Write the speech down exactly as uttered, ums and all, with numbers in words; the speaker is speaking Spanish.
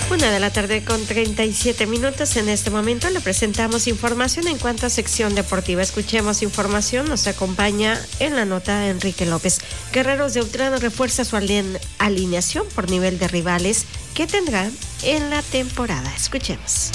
Una de la tarde con treinta y siete minutos. En este momento le presentamos información en cuanto a sección deportiva. Escuchemos información. Nos acompaña en la nota Enrique López. Guerreros de Ultrano refuerza su alineación por nivel de rivales que tendrá en la temporada. Escuchemos.